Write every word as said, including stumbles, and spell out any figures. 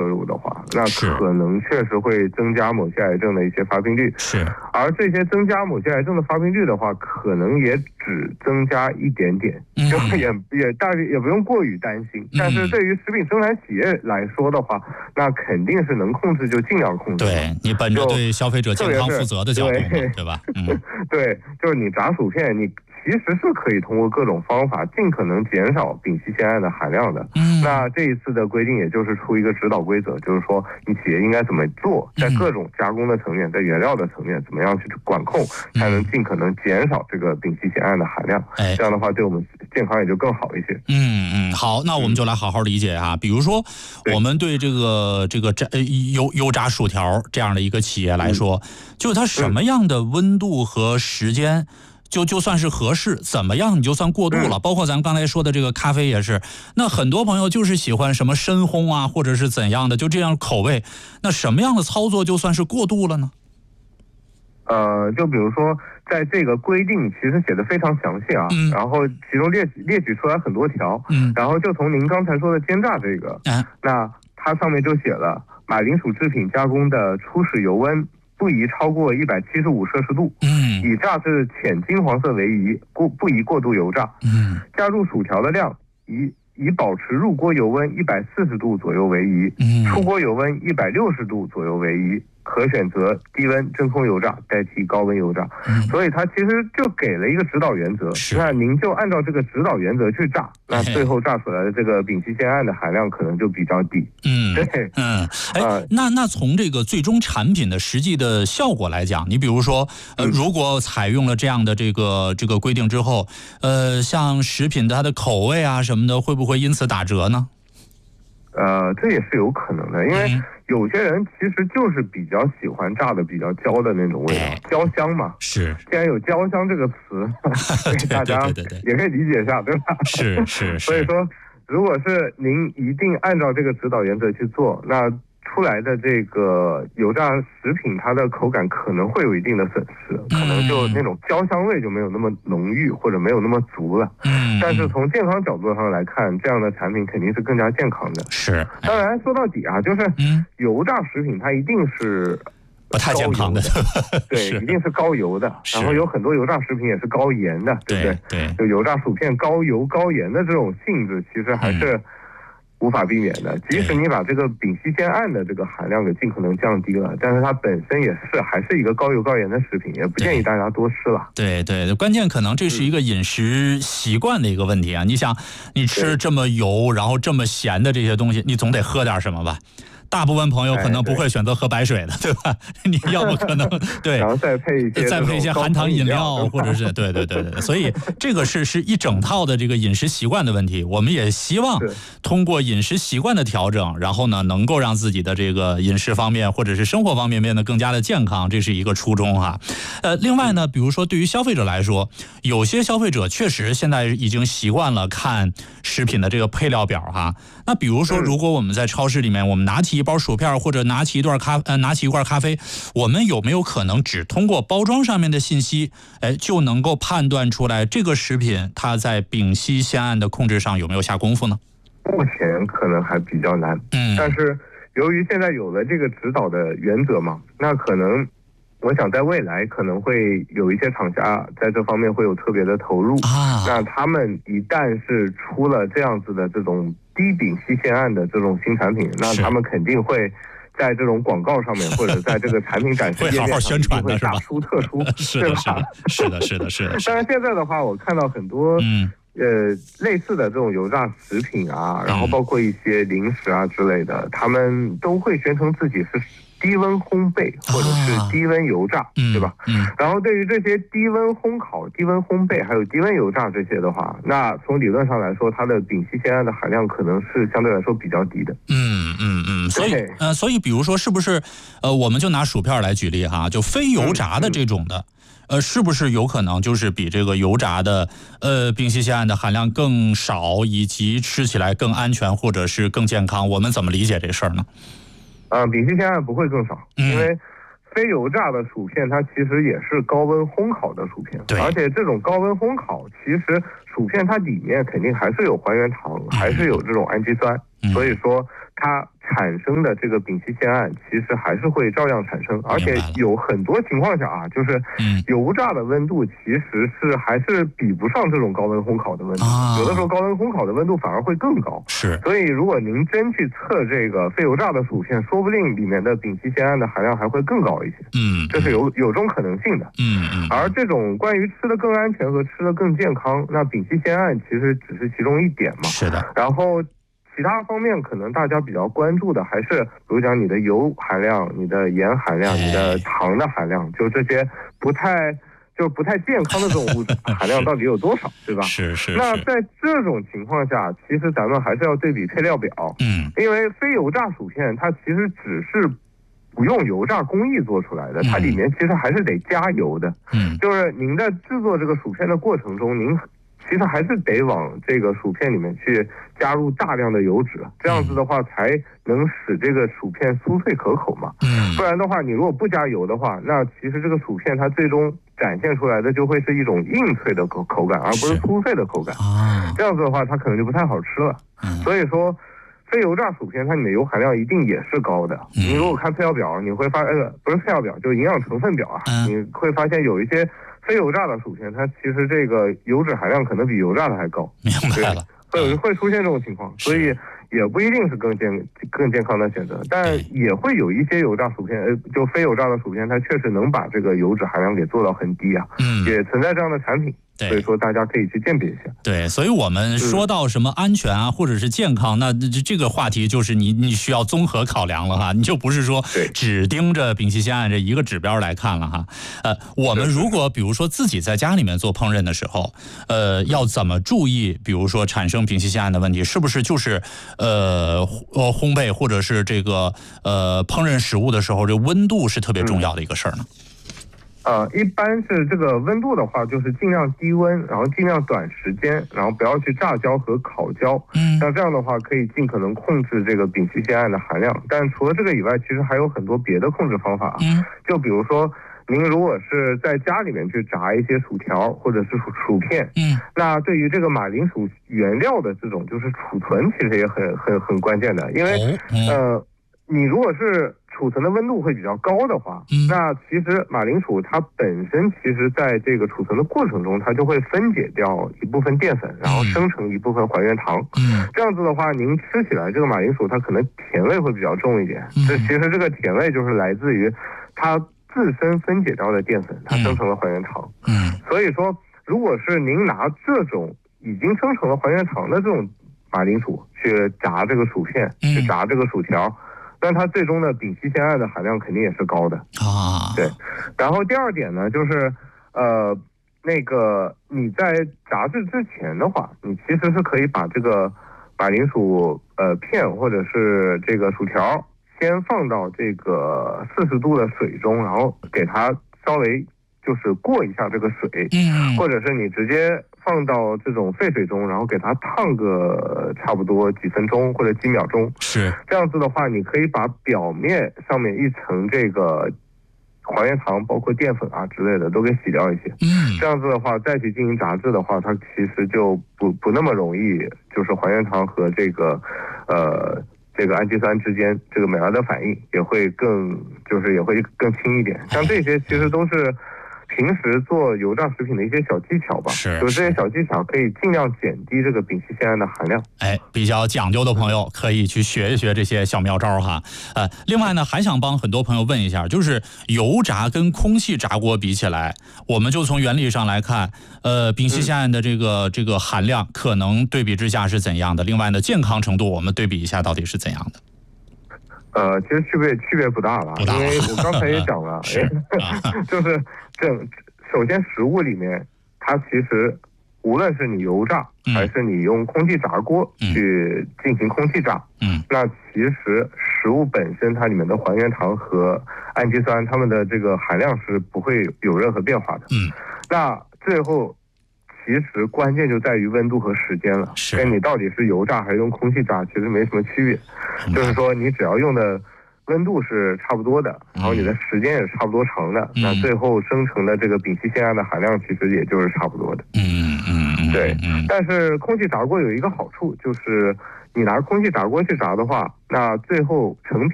摄入的话，那可能确实会增加某些癌症的一些发病率。 是， 而这些增加某些癌症的发病率的话，可能也只增加一点点， 嗯、 就也也大也不用过于担心。嗯、但是对于食品生产企业来说的话，那肯定是能控制就尽量控制。 对，你本着对消费者健康负责的角度嘛， 对, 对吧？嗯， 对，就是你炸薯片，你其实是可以通过各种方法尽可能减少丙烯酰胺的含量的。 嗯， 那这一次的规定也就是出一个指导规则，就是说你企业应该怎么做，在各种加工的层面，在原料的层面，怎么样去管控，才能尽可能减少这个丙烯酰胺的含量。 哎， 这样的话对我们健康也就更好一些。 嗯嗯，好，那我们就来好好理解啊。嗯、比如说，我们对这个这个炸油油炸薯条这样的一个企业来说，嗯、就它什么样的温度和时间？就就算是合适，怎么样你就算过度了。包括咱们刚才说的这个咖啡也是，那很多朋友就是喜欢什么深烘啊，或者是怎样的，就这样口味。那什么样的操作就算是过度了呢？ 呃，就比如说，在这个规定其实写的非常详细啊，嗯、然后其中列列举出来很多条，嗯、然后就从您刚才说的煎炸这个，嗯、那它上面就写了马铃薯制品加工的初始油温不宜超过一百七十五摄氏度，嗯，以炸至浅金黄色为宜，过不宜过度油炸，嗯，加入薯条的量以以保持入锅油温一百四十度左右为宜，嗯，出锅油温一百六十度左右为宜。可选择低温真空油炸代替高温油炸，嗯、所以它其实就给了一个指导原则。那您就按照这个指导原则去炸，那最后炸出来的这个丙烯酰胺的含量可能就比较低。 嗯， 对， 嗯，哎，呃、那那从这个最终产品的实际的效果来讲，你比如说，呃，如果采用了这样的这个这个规定之后，呃，像食品的它的口味啊什么的，会不会因此打折呢？ 呃，这也是有可能的，因为有些人其实就是比较喜欢炸的比较焦的那种味道，哎、焦香嘛。 是， 既然有焦香这个词，大家也可以理解一下，对吧？ 是是是。 所以说，如果是您一定按照这个指导原则去做，那出来的这个油炸食品，它的口感可能会有一定的损失，可能就那种焦香味就没有那么浓郁，或者没有那么足了。嗯，但是从健康角度上来看，这样的产品肯定是更加健康的。 是， 当然说到底啊，就是油炸食品它一定是不太健康的， 对，一定是高油的。然后有很多油炸食品也是高盐的，对不对？ 对， 就油炸薯片高油高盐的这种性质，其实还是无法避免的。即使你把这个丙烯酰胺的这个含量给尽可能降低了，但是它本身也是还是一个高油高盐的食品，也不建议大家多吃了。 对对，关键可能这是一个饮食习惯的一个问题啊。你想，你吃这么油，然后这么咸的这些东西，你总得喝点什么吧？大部分朋友可能不会选择喝白水的，对吧？你要不可能对， 然后再配一些再配一些含糖饮料，或者是对对对对，所以这个是是一整套的这个饮食习惯的问题。我们也希望通过饮食习惯的调整，然后呢，能够让自己的这个饮食方面或者是生活方面变得更加的健康，这是一个初衷哈。呃，另外呢，比如说对于消费者来说，有些消费者确实现在已经习惯了看食品的这个配料表哈。那比如说，如果我们在超市里面，我们拿起一包薯片或者拿起一段咖呃拿起一罐咖啡，我们有没有可能只通过包装上面的信息，哎，就能够判断出来这个食品它在丙烯酰胺的控制上有没有下功夫呢？ 目前可能还比较难，嗯，但是由于现在有了这个指导的原则嘛，那可能我想在未来可能会有一些厂家在这方面会有特别的投入啊。那他们一旦是出了这样子的这种低丙烯酰胺的这种新产品，那他们肯定会在这种广告上面或者在这个产品展示页面上会好好宣传的是吧？ 大书特书， 是的，是的，是的，是的，是的。 当然现在的话，我看到很多嗯呃类似的这种油炸食品啊，然后包括一些零食啊之类的，他们都会宣称自己是低温烘焙或者是低温油炸，啊、对吧？嗯。然后对于这些低温烘烤、低温烘焙还有低温油炸这些的话，那从理论上来说，它的丙烯酰胺的含量可能是相对来说比较低的。 嗯嗯嗯。所以呃，所以比如说，是不是呃，我们就拿薯片来举例哈，就非油炸的这种的。嗯嗯呃，是不是有可能就是比这个油炸的呃丙烯酰胺的含量更少，以及吃起来更安全或者是更健康？我们怎么理解这事儿呢？ 呃，丙烯酰胺不会更少，嗯、因为非油炸的薯片它其实也是高温烘烤的薯片，而且这种高温烘烤，其实薯片它里面肯定还是有还原糖，嗯、还是有这种氨基酸，嗯、所以说它产生的这个丙烯酰胺其实还是会照样产生，而且有很多情况下啊，就是油炸的温度其实是还是比不上这种高温烘烤的温度，有的时候高温烘烤的温度反而会更高。 是， 所以如果您真去测这个非油炸的薯片，说不定里面的丙烯酰胺的含量还会更高一些。 嗯， 这是有有这种可能性的。 嗯嗯。 而这种关于吃的更安全和吃的更健康，那丙烯酰胺其实只是其中一点嘛。 是的。 然后其他方面可能大家比较关注的还是，比如讲你的油含量、你的盐含量、你的糖的含量，就这些不太就不太健康的这种物质含量到底有多少，对吧？ 是是。 那在这种情况下，其实咱们还是要对比配料表。 嗯。 因为非油炸薯片它其实只是不用油炸工艺做出来的，它里面其实还是得加油的。 嗯。 就是您在制作这个薯片的过程中，您其实还是得往这个薯片里面去加入大量的油脂，这样子的话才能使这个薯片酥脆可口嘛。 嗯。 不然的话，你如果不加油的话，那其实这个薯片它最终展现出来的就会是一种硬脆的口口感，而不是酥脆的口感。 啊。 这样子的话，它可能就不太好吃了。 嗯。 所以说，非油炸薯片它里面油含量一定也是高的。你如果看配料表，你会发呃不是配料表，就是营养成分表啊，你会发现有一些非油炸的薯片，它其实这个油脂含量可能比油炸的还高。 明白了。 会会出现这种情况，所以也不一定是更健更健康的选择，但也会有一些油炸薯片，呃，就非油炸的薯片，它确实能把这个油脂含量给做到很低啊。 嗯。 也存在这样的产品。所以说大家可以去鉴别一下。 对，所以我们说到什么安全啊，或者是健康，那这个话题就是你你需要综合考量了哈，你就不是说只盯着丙烯酰胺这一个指标来看了哈。呃，我们如果比如说自己在家里面做烹饪的时候，呃，要怎么注意，比如说产生丙烯酰胺的问题，是不是就是呃呃烘焙或者是这个呃烹饪食物的时候，这温度是特别重要的一个事儿呢？ 呃，一般是这个温度的话，就是尽量低温，然后尽量短时间，然后不要去炸焦和烤焦。 嗯， 像这样的话，可以尽可能控制这个丙烯酰胺的含量。但除了这个以外，其实还有很多别的控制方法。 嗯， 就比如说，您如果是在家里面去炸一些薯条或者是薯薯片， 嗯， 那对于这个马铃薯原料的这种就是储存，其实也很很很关键的，因为、哦嗯、呃，你如果是储存的温度会比较高的话， 嗯， 那其实马铃薯它本身其实在这个储存的过程中，它就会分解掉一部分淀粉，然后生成一部分还原糖。 嗯， 这样子的话，您吃起来这个马铃薯它可能甜味会比较重一点。这、嗯、其实这个甜味就是来自于它自身分解掉的淀粉，它生成了还原糖。 嗯， 所以说，如果是您拿这种已经生成了还原糖的这种马铃薯去炸这个薯片， 嗯、 去炸这个薯条。但它最终的丙烯酰胺的含量肯定也是高的啊。 对，然后第二点呢，就是呃，那个你在炸制之前的话，你其实是可以把这个马铃薯呃片或者是这个薯条先放到这个四十度的水中，然后给它稍微就是过一下这个水， 嗯， 或者是你直接放到这种沸水中，然后给它烫个差不多几分钟或者几秒钟。 是这样子的话，你可以把表面上面一层这个还原糖，包括淀粉啊之类的都给洗掉一些。 嗯， 这样子的话，再去进行炸制的话，它其实就不不那么容易，就是还原糖和这个呃这个氨基酸之间这个美拉德反应也会更就是也会更轻一点。像这些其实都是平时做油炸食品的一些小技巧吧， 是， 就这些小技巧可以尽量减低这个丙烯酰胺的含量。 哎，比较讲究的朋友可以去学一学这些小妙招哈。呃，另外呢，还想帮很多朋友问一下，就是油炸跟空气炸锅比起来，我们就从原理上来看，呃，丙烯酰胺的这个、嗯、这个含量可能对比之下是怎样的？另外呢，健康程度我们对比一下到底是怎样的？ 呃，其实区别区别不大了， 不大， 因为我刚才也讲了， 是就是这首先食物里面，它其实无论是你油炸、嗯、还是你用空气炸锅去进行空气炸， 嗯， 那其实食物本身它里面的还原糖和氨基酸，它们的这个含量是不会有任何变化的， 嗯， 那最后其实关键就在于温度和时间了，跟你到底是油炸还是用空气炸其实没什么区别， 嗯、 就是说你只要用的温度是差不多的，然后你的时间也是差不多长的， 嗯、 那最后生成的这个丙烯酰胺的含量其实也就是差不多的。 嗯嗯， 对。但是空气炸锅有一个好处，就是你拿空气炸锅去炸的话，那最后成品